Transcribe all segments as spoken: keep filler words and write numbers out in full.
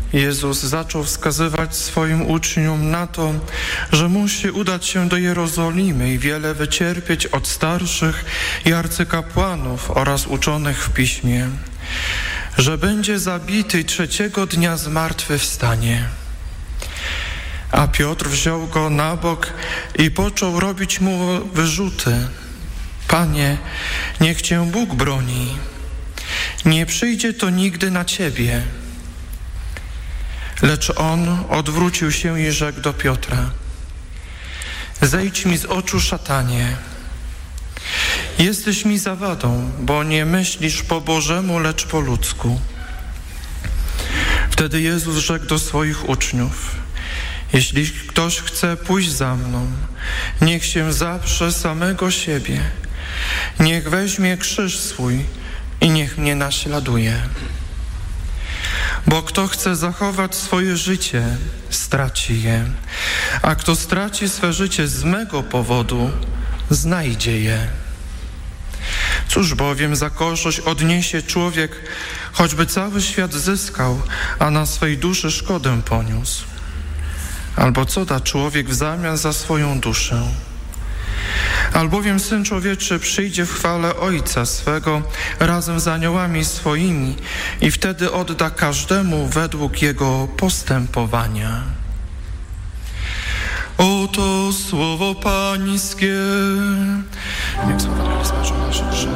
Jezus zaczął wskazywać swoim uczniom na to, że musi udać się do Jerozolimy i wiele wycierpieć od starszych i arcykapłanów oraz uczonych w piśmie, że będzie zabity i trzeciego dnia zmartwychwstanie. A Piotr wziął go na bok i począł robić mu wyrzuty. Panie, niech Cię Bóg broni. Nie przyjdzie to nigdy na Ciebie. Lecz on odwrócił się i rzekł do Piotra: zejdź mi z oczu, szatanie. Jesteś mi zawadą, bo nie myślisz po Bożemu, lecz po ludzku. Wtedy Jezus rzekł do swoich uczniów: jeśli ktoś chce pójść za mną, niech się zaprze samego siebie, niech weźmie krzyż swój i niech mnie naśladuje. Bo kto chce zachować swoje życie, straci je, a kto straci swe życie z mego powodu, znajdzie je. Cóż bowiem za korzyść odniesie człowiek, choćby cały świat zyskał, a na swej duszy szkodę poniósł? Albo co da człowiek w zamian za swoją duszę? Albowiem Syn Człowieczy przyjdzie w chwale Ojca swego razem z aniołami swoimi i wtedy odda każdemu według jego postępowania. Oto słowo Pańskie. Niech słowo zbaczą nasze grzechy.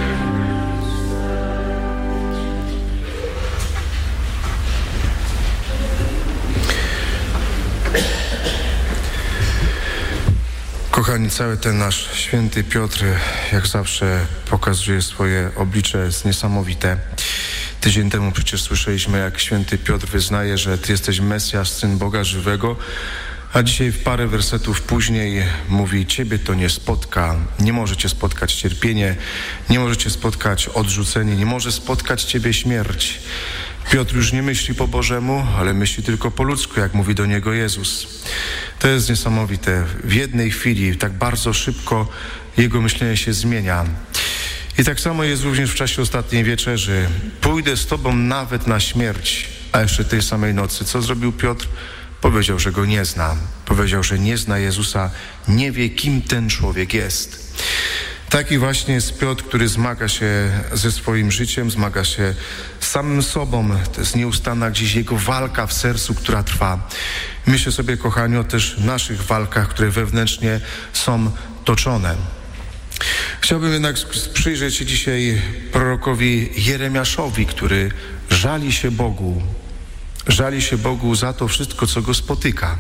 Kochani, cały ten nasz święty Piotr, jak zawsze, pokazuje swoje oblicze, jest niesamowite. Tydzień temu przecież słyszeliśmy, jak święty Piotr wyznaje, że Ty jesteś Mesjasz, Syn Boga żywego, a dzisiaj w parę wersetów później mówi: Ciebie to nie spotka, nie może Cię spotkać cierpienie, nie może Cię spotkać odrzucenie, nie może spotkać Ciebie śmierć. Piotr już nie myśli po Bożemu, ale myśli tylko po ludzku, jak mówi do niego Jezus. To jest niesamowite. W jednej chwili, tak bardzo szybko jego myślenie się zmienia. I tak samo jest również w czasie ostatniej wieczerzy. Pójdę z Tobą nawet na śmierć, a jeszcze tej samej nocy. Co zrobił Piotr? Powiedział, że Go nie zna. Powiedział, że nie zna Jezusa, nie wie, kim ten człowiek jest. Taki właśnie jest Piotr, który zmaga się ze swoim życiem, zmaga się z samym sobą. To jest nieustanna gdzieś jego walka w sercu, która trwa. Myślę sobie, kochani, o też naszych walkach, które wewnętrznie są toczone. Chciałbym jednak przyjrzeć się dzisiaj prorokowi Jeremiaszowi, który żali się Bogu. Żali się Bogu za to wszystko, co go spotyka.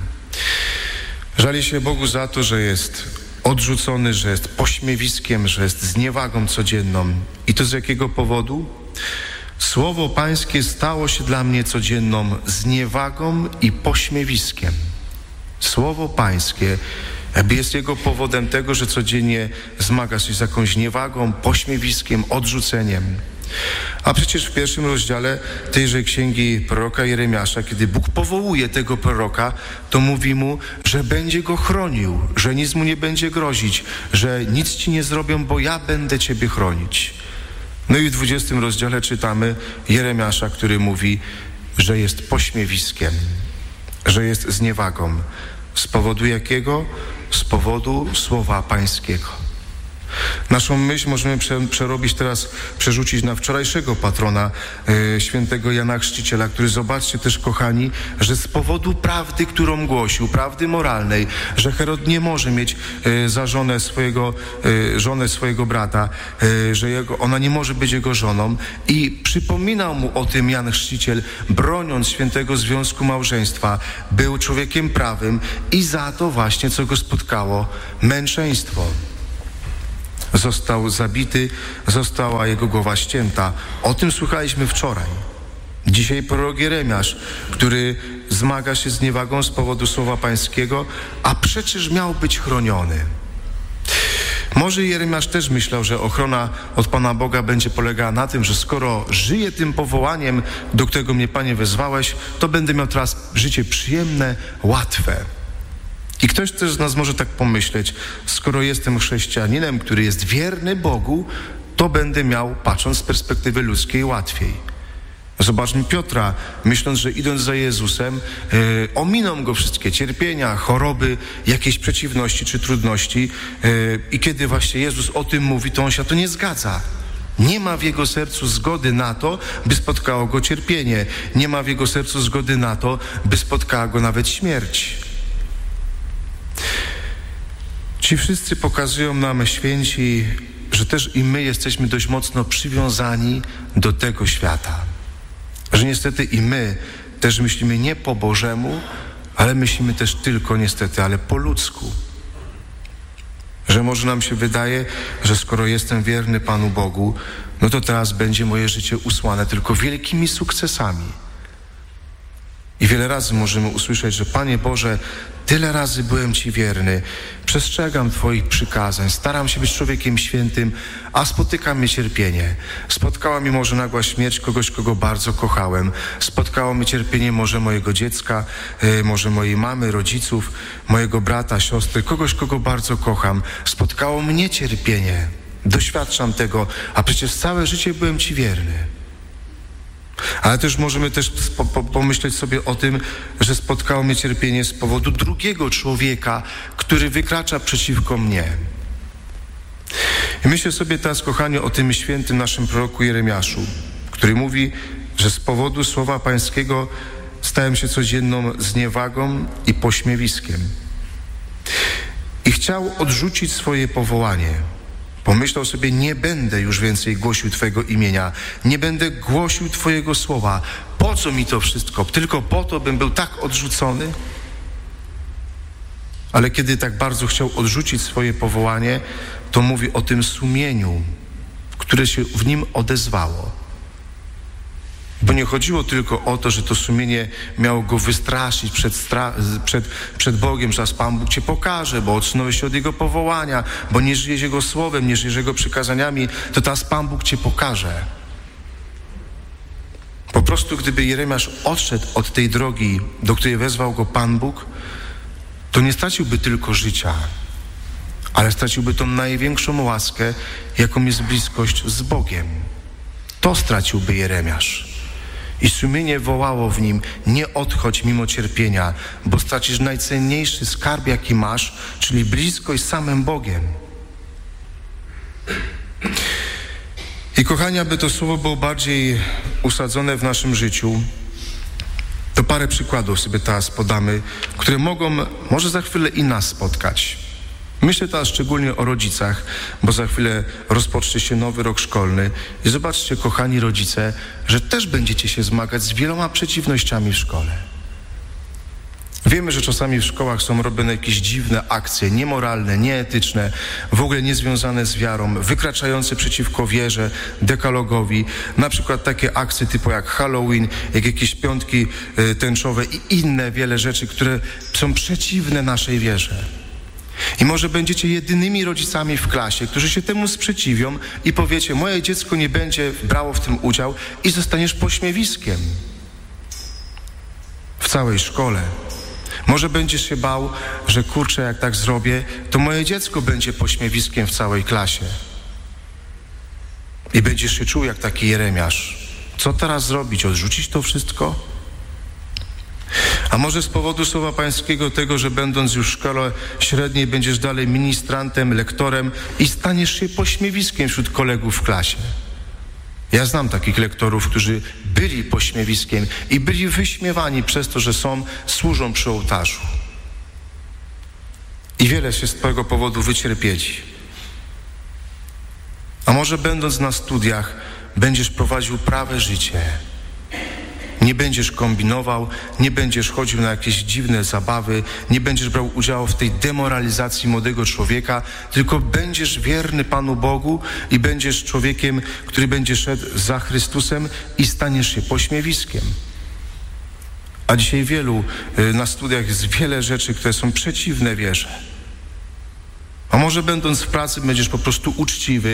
Żali się Bogu za to, że jest odrzucony, że jest pośmiewiskiem, że jest zniewagą codzienną. I to z jakiego powodu? Słowo Pańskie stało się dla mnie codzienną zniewagą i pośmiewiskiem. Słowo Pańskie jakby jest jego powodem tego, że codziennie zmaga się z jakąś zniewagą, pośmiewiskiem, odrzuceniem. A przecież w pierwszym rozdziale tejże księgi proroka Jeremiasza, kiedy Bóg powołuje tego proroka, to mówi mu, że będzie go chronił, że nic mu nie będzie grozić, że nic ci nie zrobią, bo ja będę ciebie chronić. No i w dwudziestym rozdziale czytamy Jeremiasza, który mówi, że jest pośmiewiskiem, że jest zniewagą. Z powodu jakiego? Z powodu słowa Pańskiego. Naszą myśl możemy przerobić teraz, przerzucić na wczorajszego patrona e, świętego Jana Chrzciciela, który, zobaczcie też, kochani, że z powodu prawdy, którą głosił, prawdy moralnej, że Herod nie może mieć e, za żonę swojego, e, żonę swojego brata, e, że jego, ona nie może być jego żoną, i przypominał mu o tym Jan Chrzciciel, broniąc świętego związku małżeństwa. Był człowiekiem prawym i za to właśnie, co go spotkało, męczeństwo. Został zabity, została jego głowa ścięta. O tym słuchaliśmy wczoraj. Dzisiaj prorok Jeremiasz, który zmaga się z niewagą z powodu słowa Pańskiego, a przecież miał być chroniony. Może Jeremiasz też myślał, że ochrona od Pana Boga będzie polegała na tym, że skoro żyję tym powołaniem, do którego mnie, Panie, wezwałeś, to będę miał teraz życie przyjemne, łatwe. I ktoś też z nas może tak pomyśleć, skoro jestem chrześcijaninem, który jest wierny Bogu, to będę miał, patrząc z perspektywy ludzkiej, łatwiej. Zobaczmy Piotra, myśląc, że idąc za Jezusem, yy, ominą go wszystkie cierpienia, choroby, jakieś przeciwności czy trudności. Yy, I kiedy właśnie Jezus o tym mówi, to on się to nie zgadza. Nie ma w jego sercu zgody na to, by spotkało go cierpienie. Nie ma w jego sercu zgody na to, by spotkała go nawet śmierć. Ci wszyscy pokazują nam, święci, że też i my jesteśmy dość mocno przywiązani do tego świata. Że niestety i my też myślimy nie po Bożemu, ale myślimy też tylko niestety, ale po ludzku. Że może nam się wydaje, że skoro jestem wierny Panu Bogu, no to teraz będzie moje życie usłane tylko wielkimi sukcesami. I wiele razy możemy usłyszeć, że Panie Boże, tyle razy byłem Ci wierny, przestrzegam Twoich przykazań, staram się być człowiekiem świętym, a spotyka mnie cierpienie. Spotkała mnie może nagła śmierć kogoś, kogo bardzo kochałem. Spotkało mnie cierpienie może mojego dziecka, może mojej mamy, rodziców, mojego brata, siostry, kogoś, kogo bardzo kocham. Spotkało mnie cierpienie. Doświadczam tego, a przecież całe życie byłem Ci wierny. Ale też możemy też po, po, pomyśleć sobie o tym, że spotkało mnie cierpienie z powodu drugiego człowieka, który wykracza przeciwko mnie. I myślę sobie teraz, kochani, o tym świętym naszym proroku Jeremiaszu, który mówi, że z powodu słowa Pańskiego stałem się codzienną zniewagą i pośmiewiskiem. I chciał odrzucić swoje powołanie. Pomyślał sobie, nie będę już więcej głosił Twojego imienia, nie będę głosił Twojego słowa. Po co mi to wszystko? Tylko po to, bym był tak odrzucony? Ale kiedy tak bardzo chciał odrzucić swoje powołanie, to mówi o tym sumieniu, które się w nim odezwało. Bo nie chodziło tylko o to, że to sumienie miało go wystraszyć przed, stra- przed, przed Bogiem, że Pan Bóg Cię pokaże, bo odsunąłeś się od Jego powołania, bo nie żyjesz Jego słowem, nie żyjesz Jego przykazaniami, to teraz Pan Bóg Cię pokaże. Po prostu gdyby Jeremiasz odszedł od tej drogi, do której wezwał go Pan Bóg, to nie straciłby tylko życia, ale straciłby tą największą łaskę, jaką jest bliskość z Bogiem. To straciłby Jeremiasz. I sumienie wołało w nim, nie odchodź mimo cierpienia, bo stracisz najcenniejszy skarb, jaki masz, czyli bliskość z samym Bogiem. I kochani, aby to słowo było bardziej usadzone w naszym życiu, to parę przykładów sobie teraz podamy, które mogą może za chwilę i nas spotkać. Myślę teraz szczególnie o rodzicach, bo za chwilę rozpocznie się nowy rok szkolny i zobaczcie, kochani rodzice, że też będziecie się zmagać z wieloma przeciwnościami w szkole. Wiemy, że czasami w szkołach są robione jakieś dziwne akcje, niemoralne, nieetyczne, w ogóle niezwiązane z wiarą, wykraczające przeciwko wierze, dekalogowi. Na przykład takie akcje typu jak Halloween, jak jakieś piątki y, tęczowe i inne wiele rzeczy, które są przeciwne naszej wierze. I może będziecie jedynymi rodzicami w klasie, którzy się temu sprzeciwią i powiecie, moje dziecko nie będzie brało w tym udział i zostaniesz pośmiewiskiem w całej szkole. Może będziesz się bał, że kurczę, jak tak zrobię, to moje dziecko będzie pośmiewiskiem w całej klasie. I będziesz się czuł jak taki Jeremiasz. Co teraz zrobić? Odrzucić to wszystko? A może z powodu słowa Pańskiego tego, że będąc już w szkole średniej będziesz dalej ministrantem, lektorem i staniesz się pośmiewiskiem wśród kolegów w klasie. Ja znam takich lektorów, którzy byli pośmiewiskiem i byli wyśmiewani przez to, że są, służą przy ołtarzu. I wiele się z tego powodu wycierpieli. A może będąc na studiach będziesz prowadził prawe życie. Nie będziesz kombinował, nie będziesz chodził na jakieś dziwne zabawy, nie będziesz brał udziału w tej demoralizacji młodego człowieka, tylko będziesz wierny Panu Bogu i będziesz człowiekiem, który będzie szedł za Chrystusem i staniesz się pośmiewiskiem. A dzisiaj wielu na studiach jest wiele rzeczy, które są przeciwne wierze. A może będąc w pracy będziesz po prostu uczciwy,